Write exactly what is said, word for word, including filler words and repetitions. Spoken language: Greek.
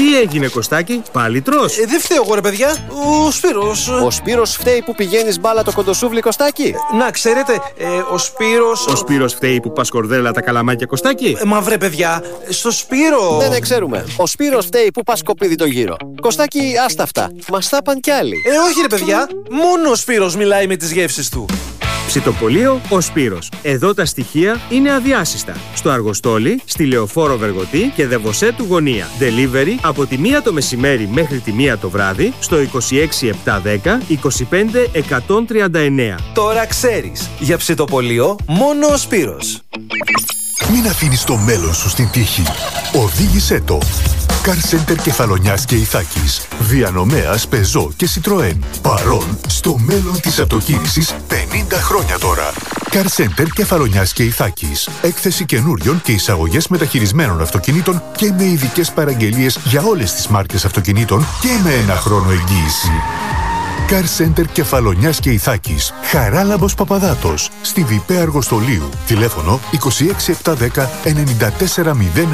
Τι έγινε, Κωστάκη, πάλι τρως? Ε, δεν φταίω εγώ, ρε παιδιά. Ο Σπύρος. Ο Σπύρος φταίει που πηγαίνεις μπάλα το κοντοσούβλι, Κωστάκη? Ε, να ξέρετε, ε, ο Σπύρος. Ο Σπύρος φταίει που πας κορδέλα τα καλαμάκια, Κωστάκη? Ε, μα βρε, παιδιά, στο Σπύρο. Δεν, δεν ξέρουμε. Ο Σπύρος φταίει που πας σκοπίδι το γύρο. Κωστάκη, άστα αυτά. Μας τα παν κι άλλοι. Ε, όχι, ρε παιδιά. Μόνο ο Σπύρος μιλάει με τις γεύσεις του. Ψητοπολείο Ο Σπύρος. Εδώ τα στοιχεία είναι αδιάσυστα. Στο Αργοστόλι, στη Λεωφόρο Βεργοτή και Δεβοσέ του Γωνία. Delivery από τη μία το μεσημέρι μέχρι τη μία το βράδυ στο είκοσι έξι επτακόσια δέκα είκοσι πέντε εκατόν τριάντα εννέα. Τώρα ξέρεις. Για ψητοπολείο μόνο ο Σπύρος. Μην αφήνεις το μέλλον σου στην τύχη. Οδήγησέ το. Car Center Κεφαλονιάς και Ιθάκης. Διανομέας Peugeot και Citroën. Παρόν στο μέλλον της αυτοκίνησης πενήντα χρόνια τώρα. Car Center Κεφαλονιάς και Ιθάκης. Έκθεση καινούριων και εισαγωγές μεταχειρισμένων αυτοκινήτων και με ειδικές παραγγελίες για όλες τις μάρκες αυτοκινήτων και με ένα χρόνο εγγύηση. Car Center Κεφαλονιάς και Ιθάκης. Χαράλαμπος Παπαδάτος. Στη Διπέ Αργοστολίου. Τηλέφωνο είκοσι έξι επτακόσια δέκα ενενήντα τέσσερα μηδέν